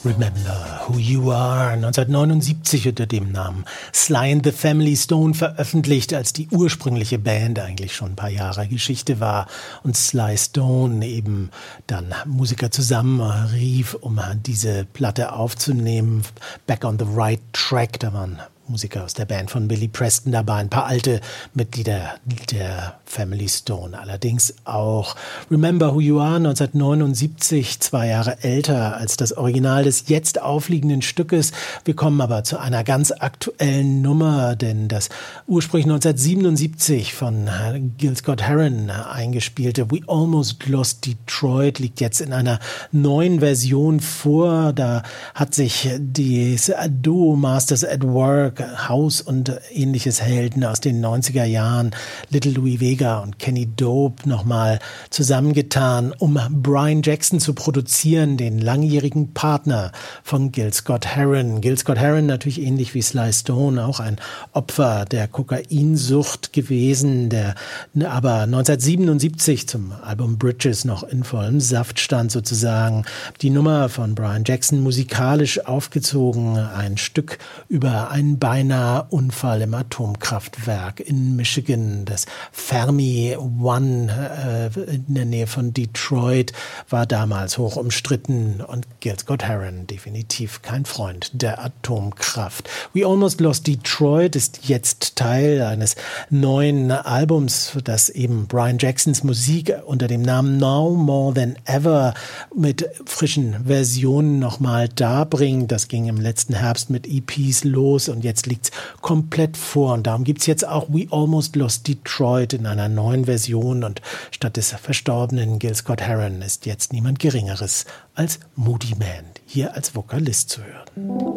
Remember Who You Are, 1979 unter dem Namen Sly and the Family Stone veröffentlicht, als die ursprüngliche Band eigentlich schon ein paar Jahre Geschichte war und Sly Stone eben dann Musiker zusammenrief, um diese Platte aufzunehmen. Back on the Right Track, da waren Musiker aus der Band von Billy Preston dabei, ein paar alte Mitglieder der Family Stone. Allerdings auch Remember Who You Are, 1979, 2 Jahre älter als das Original des jetzt aufliegenden Stückes. Wir kommen aber zu einer ganz aktuellen Nummer, denn das ursprünglich 1977 von Gil Scott-Heron eingespielte We Almost Lost Detroit liegt jetzt in einer neuen Version vor. Da hat sich das Duo Masters at Work, House und ähnliches Helden aus den 90er Jahren, Little Louis Vega und Kenny Dope, nochmal zusammengetan, um Brian Jackson zu produzieren, den langjährigen Partner von Gil Scott-Heron. Gil Scott-Heron natürlich ähnlich wie Sly Stone auch ein Opfer der Kokainsucht gewesen, der aber 1977 zum Album Bridges noch in vollem Saft stand sozusagen. Die Nummer von Brian Jackson musikalisch aufgezogen, ein Stück über einen beinahe Unfall im Atomkraftwerk in Michigan. Das Fermi One in der Nähe von Detroit war damals hoch umstritten und Gil Scott-Heron definitiv kein Freund der Atomkraft. We Almost Lost Detroit ist jetzt Teil eines neuen Albums, das eben Brian Jacksons Musik unter dem Namen Now More Than Ever mit frischen Versionen nochmal darbringt. Das ging im letzten Herbst mit EPs los und jetzt liegt es komplett vor. Und darum gibt es jetzt auch We Almost Lost Detroit in einer neuen Version. Und statt des verstorbenen Gil Scott-Heron ist jetzt niemand Geringeres als Moody Man hier als Vokalist zu hören.